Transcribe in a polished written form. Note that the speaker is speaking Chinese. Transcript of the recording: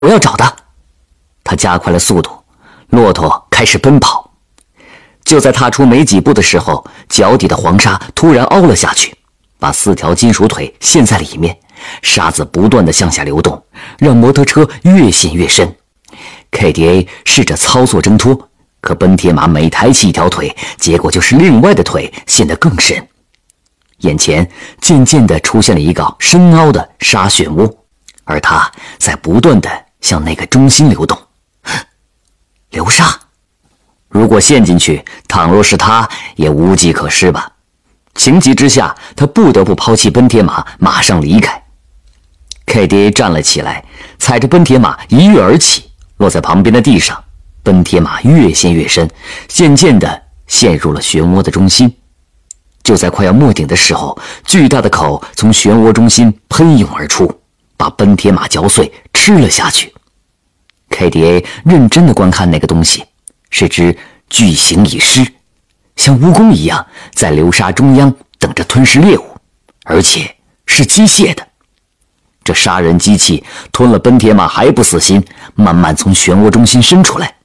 我要找他。他加快了速度，骆驼开始奔跑。就在踏出没几步的时候，脚底的黄沙突然凹了下去，把4条金属腿陷在里面，沙子不断地向下流动，让摩托车越陷越深。KDA 试着操作挣脱，可奔铁马每抬起一条腿，结果就是另外的腿陷得更深。眼前渐渐地出现了一个深凹的沙漩涡，而它在不断地向那个中心流动。流沙，如果陷进去，倘若是他也无计可施吧。情急之下，他不得不抛弃奔铁马，马上离开。KDA 站了起来，踩着奔铁马一跃而起，落在旁边的地上。奔铁马越陷越深，渐渐地陷入了漩涡的中心。就在快要没顶的时候，巨大的口从漩涡中心喷涌而出，把奔铁马嚼碎，吃了下去。KDA 认真地观看那个东西，是只巨型蚁狮，像蜈蚣一样在流沙中央等着吞噬猎物，而且是机械的。这杀人机器吞了奔铁马还不死心，慢慢从漩涡中心伸出来。